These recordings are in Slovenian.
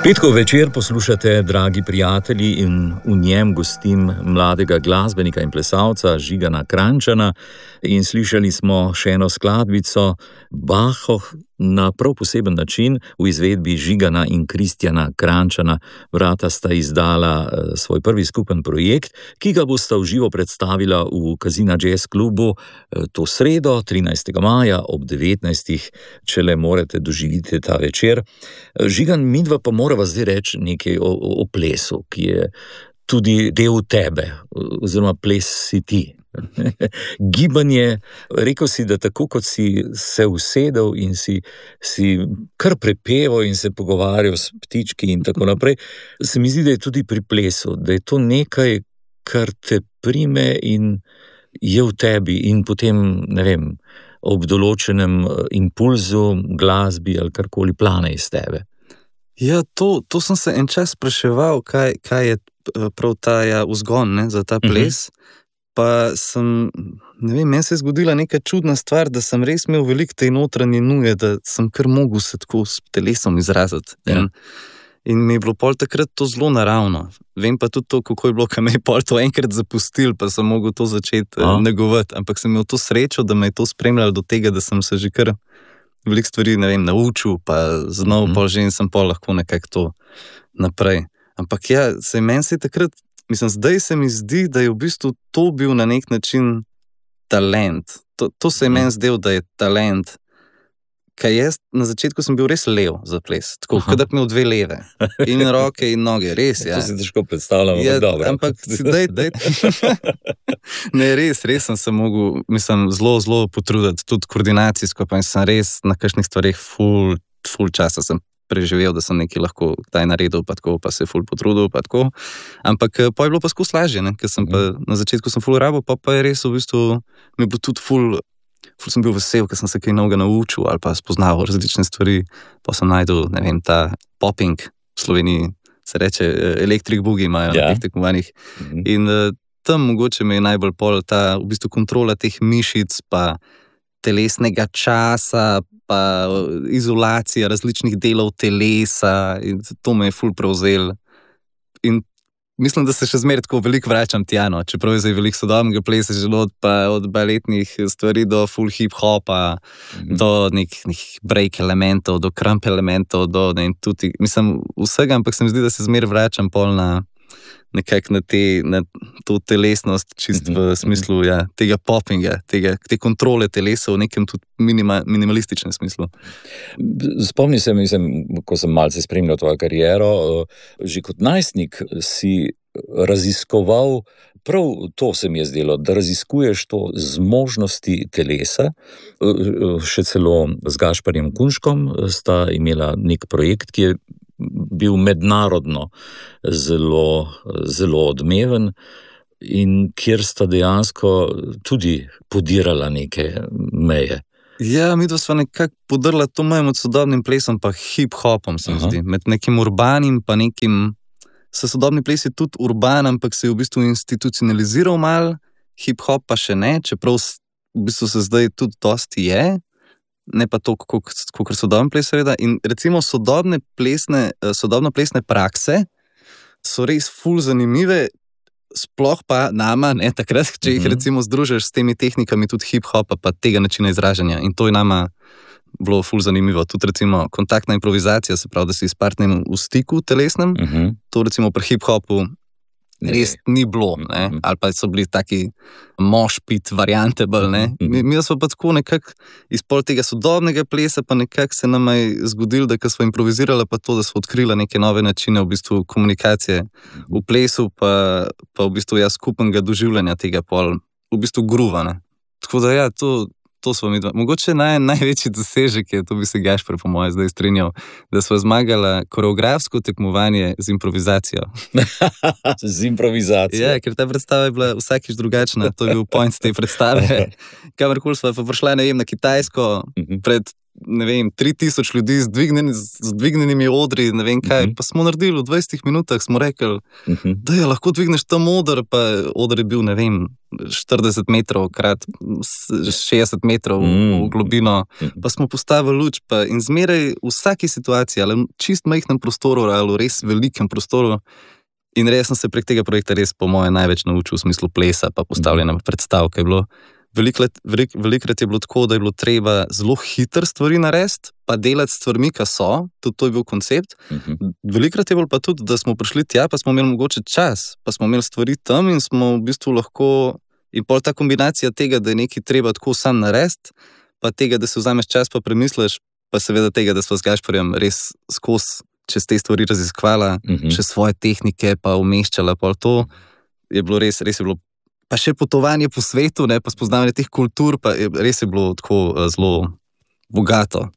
Petkov večer poslušate, dragi prijatelji, in v njem gostim mladega glasbenika in plesalca Žigana Krajnčana in slišali smo še eno skladbico Bachoh na prav poseben način v izvedbi Žigana in Kristjana Krajnčana. Vrata sta izdala svoj prvi skupen projekt, ki ga bosta v živo predstavila v Kazina Jazz klubu to sredo, 13. maja ob 19. če le morete doživeti ta večer. Žigan, midva pa morava zdaj reči nekaj o plesu, ki je tudi del tebe, oziroma ples si ti. Gibanje, rekel si, da tako kot si se usedel in si kar prepeval in se pogovarjal s ptički in tako naprej, se mi zdi, da je tudi pri plesu, da je to nekaj, kar te prime in je v tebi in potem, ne vem, ob določenem impulzu, glasbi ali karkoli plane iz tebe. Ja, to sem se en čas spraševal, kaj je prav ta vzgon, ne, za ta ples. Pa sem, ne vem, meni se je zgodila neka čudna stvar, da sem res imel veliko te notranje nuje, da sem kar mogel se tako s telesom izraziti. Ja. In mi je bilo pol takrat to zelo naravno. Vem pa tudi to, kako je bilo, ko me je pol to enkrat zapustil, pa sem mogel to začeti negovati. Ampak sem imel to srečo, da me je to spremljalo do tega, da sem se že kar veliko stvari, ne vem, naučil, pa znal pol že in sem pol lahko nekako to naprej. Ampak ja, meni se je takrat, zdaj se mi zdi, da je v bistvu to bil na nek način talent. To se je meni zdel, da je talent. Kaj jaz, na začetku sem bil res lev za ples, tako, kot da bi imel dve leve. In roke in noge, res, ja. To si težko predstavljam, dobro. Ampak daj. Ne, res sem se mogel, zelo potruditi, tudi koordinacijsko, pa sem res na kakšnih stvareh ful časa sem preživel, da sem nekaj lahko kdaj naredil, pa tako, pa se ful potrudil, pa tako. Ampak pa je bilo pa skos lažje, ne, ker sem pa na začetku sem ful rabo, pa je res v bistvu, mi je bilo tudi ful sem bil vesel, ker sem se kaj novega naučil ali pa spoznal različne stvari, pa sem najdel, ne vem, ta popping v Sloveniji, se reče electric boogie imajo na teh tekmovanjih. In tam mogoče mi je najbolj pol ta v bistvu kontrola teh mišic, pa telesnega časa, pa izolacija različnih delov telesa, in to me je ful prevzel. In mislim, da se še zmeraj tako veliko vračam tjano, čeprav je zdaj veliko sodobnega plesa že od baletnih stvari do full hip-hopa, do nekih break elementov, do krump elementov, do tudi, vsega, ampak se mi zdi, da se zmeraj vračam pol na nekako na to telesnost, čist v smislu tega poppinga, te kontrole telesa v nekem tudi minimalističnem smislu. Spomni se, ko sem malce spremljal tvojo kariero, že kot najstnik si raziskoval, prav to se mi je zdelo, da raziskuješ to zmožnosti telesa, še celo z Gašparjem Kunškom sta imela nek projekt, ki je bil mednarodno zelo odmeven in kjer sta dejansko tudi podirala neke meje. Ja, midva sva nekako podrla to mejo med sodobnim plesom pa hip-hopom, se mi zdi. Med nekim urbanim pa nekim, sodobni ples je tudi urban, ampak se je v bistvu institucionaliziral mal, hip-hop pa še ne, čeprav v bistvu se zdaj tudi dosti je, ne pa to, kakor sodobni ples seveda. In recimo sodobno plesne prakse so res ful zanimive, sploh pa nama, ne, takrat, če jih recimo združiš s temi tehnikami tudi hip-hopa, pa tega načina izražanja. In to je nama bilo ful zanimivo. Tudi recimo kontaktna improvizacija, se pravi, da si s partnerjem v stiku telesnem, to recimo pri hip-hopu res ni bilo, ne, ali pa so bili taki moshpit variante bolj, ne. Mi smo pa tako nekako iz pol tega sodobnega plesa, pa nekako se nam je zgodilo, da ko smo improvizirali pa to, da smo odkrili neke nove načine v bistvu komunikacije v plesu, pa v bistvu skupnega doživljanja tega pol, v bistvu gruva, ne. Tako da ja, to smo mi dva. Mogoče največji dosežek je, to bi se Gašper po moje zdaj strinjal, da smo zmagala koreografsko tekmovanje z improvizacijo. Z improvizacijo. Ja, ker ta predstava je bila vsakič drugačna, to je bil point te predstave. Kamorkoli sva pa prišla, ne vem, na Kitajsko, pred ne vem, 3000 ljudi z dvignjenimi odri, ne vem kaj, pa smo naredili v 20 minutah, smo rekli, da je lahko dvigneš tam oder, pa oder je bil, ne vem, 40 metrov krat 60 metrov v globino, pa smo postavili luč, pa in zmeraj v vsaki situaciji, ali v čist majhnem prostoru, ali v res velikem prostoru, in res sem se prek tega projekta res po moje največ naučil v smislu plesa, pa postavljena predstav, kaj je bilo. Velikrat je bilo tako, da je bilo treba zelo hitro stvari narediti, pa delati s stvarmi, ki so, tudi to je bil koncept. Velikrat je bilo pa tudi, da smo prišli tja, pa smo imeli mogoče čas, pa smo imeli stvari tam in smo v bistvu lahko, in pol ta kombinacija tega, da je nekaj treba tako sam narediti, pa tega, da si vzameš čas, pa premisliš, pa seveda tega, da sva z Gašperjem res skozi čez te stvari raziskvala, še svoje tehnike, pa umeščala, pa to je bilo res je bilo. Pa še potovanje po svetu, ne, pa spoznavanje teh kultur, pa res je bilo tako zelo bogato.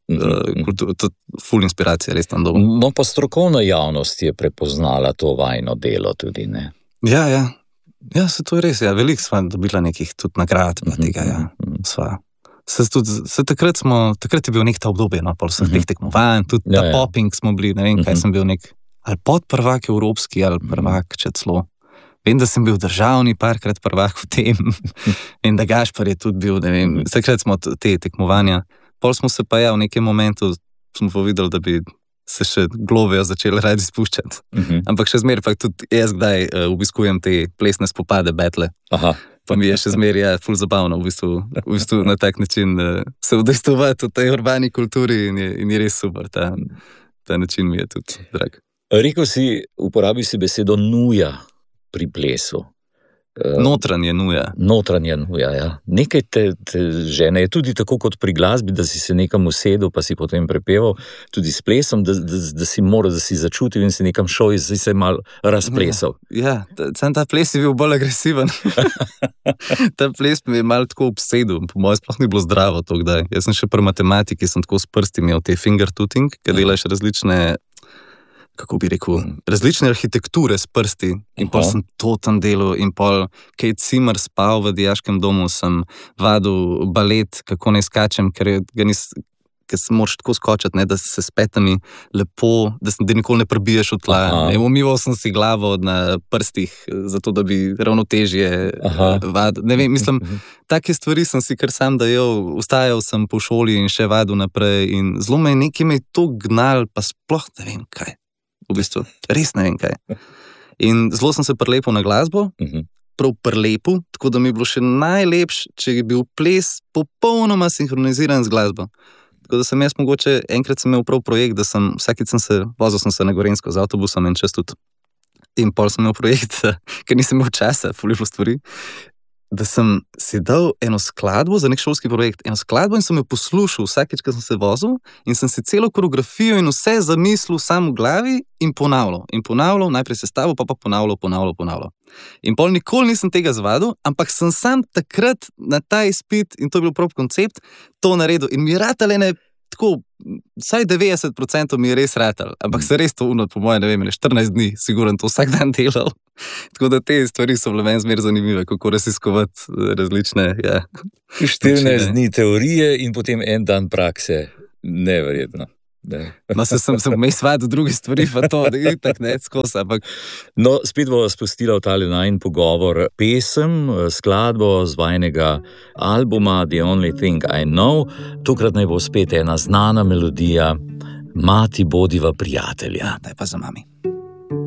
Ful inspiracija, res tam dol. No, pa strokovna javnost je prepoznala to vajno delo tudi, ne? Ja, se to je res, ja. Veliko sva dobila nekih tudi nagrad, pa tega, ja. Sva. Takrat je bil nek ta obdobje, no, pol vseh teh tekmovanj, tudi ta popping smo bili, ne vem, kaj sem bil nek, ali podprvak evropski, ali prvak, če celo. Vem, da sem bil državni parkrat prvak v tem. In da Gašper je tudi bil, ne vem, takrat smo te tekmovanja. Pol smo se pa v nekem momentu smo povedali, da bi se še globlje začeli radi spuščati. Ampak še zmeraj, pa tudi jaz kdaj obiskujem te plesne spopade, betle. Pa mi je še zmeraj ful zabavno v bistvu na tak način se udejstvovati v tej urbani kulturi in je res super. Ta način mi je tudi drag. Rekel si, uporabi si besedo nuja pri plesu. Notranje nuja. Notranje nuja, ja. Nekaj te žene je tudi tako kot pri glasbi, da si se nekam usedel, pa si potem prepeval, tudi s plesom, da si moral, da si začutil in si nekam šel in si se malo razplesal. Ja, sam ta ples je bil bolj agresiven. Ta ples mi je malo tako obsedel, po mojem sploh ni bilo zdravo to kdaj. Jaz sem še pri matematiki, sem tako s prsti imel te finger tutting, kad delaš različne, kako bi rekel, različne arhitekture s prsti in pol sem to tam delal in pol Kate Zimmer spal v dijaškem domu, sem vadil balet, kako ne skačem, ker se moraš tako skočiti, ne, da se s petami lepo, da nikoli ne prebiješ v tla. Umival sem si glavo na prstih, zato da bi ravnotežje vadil. Ne vem, mislim, take stvari sem si kar sam dajal, ustajal sem po šoli in še vadil naprej in zelo me je nekaj to gnal, pa sploh ne vem kaj. V bistvu, res ne vem kaj. In zelo sem se prilepil na glasbo, prav prilepil, tako da mi je bilo še najlepše, če je bil ples popolnoma sinhroniziran z glasbo. Tako da sem jaz mogoče, enkrat sem imel prav projekt, da vsakič vozil sem se na Gorenjsko z avtobusom in čez tudi. In pol sem imel projekt, ker nisem imel časa, ful je bilo stvari, da sem si dal eno skladbo za nek šolski projekt, eno skladbo in sem jo poslušal vsakeč, ko sem se vozil in sem si celo koreografijo in vse zamislil sam v glavi in ponavljal, najprej sestavil, pa ponavljal. In pol nikoli nisem tega zvadil, ampak sem sam takrat na ta izpit, in to je bil prav koncept, to naredil in mi je ratalo tako, vsaj 90% mi je res ratalo, ampak se res to po moje, ne vem, 14 dni, sigurno to vsak dan delal. Tako da te stvari so bile meni zmeraj zanimive, kako raziskovati različne, 14 dni teorije in potem en dan prakse. Neverjetno. No, sem vmes vadil druge stvari, pa to, itak ne, skozi, ampak... No, spet bova spustila v tale najin pogovor pesem, skladbo z vajnega albuma The Only Thing I Know. Tokrat naj bo spet ena znana melodija Mati bodiva prijatelja. Daj pa za mami.